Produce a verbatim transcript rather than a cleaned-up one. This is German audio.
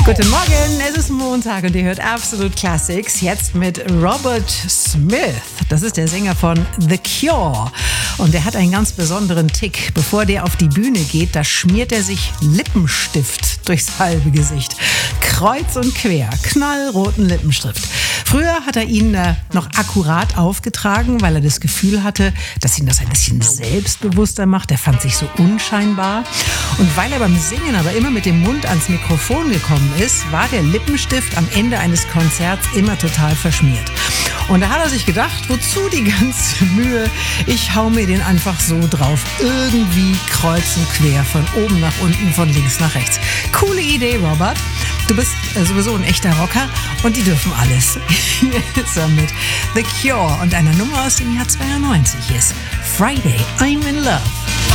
Guten Morgen, es ist Montag und ihr hört Absolute Classics, jetzt mit Robert Smith. Das ist der Sänger von The Cure und der hat einen ganz besonderen Tick. Bevor der auf die Bühne geht, da schmiert er sich Lippenstift durchs halbe Gesicht. Kreuz und quer, knallroten Lippenstift. Früher hat er ihn äh, noch akkurat aufgetragen, weil er das Gefühl hatte, dass ihn das ein bisschen selbstbewusster macht. Er fand sich so unscheinbar. Und weil er beim Singen aber immer mit dem Mund ans Mikrofon gekommen ist, war der Lippenstift am Ende eines Konzerts immer total verschmiert. Und da hat er sich gedacht, wozu die ganze Mühe? Ich hau mir den einfach so drauf. Irgendwie kreuz und quer, von oben nach unten, von links nach rechts. Coole Idee, Robert. Du bist äh, sowieso ein echter Rocker und die dürfen alles. Hier ist er mit The Cure und einer Nummer aus dem Jahr zweiundneunzig. Hier ist Friday, I'm in Love.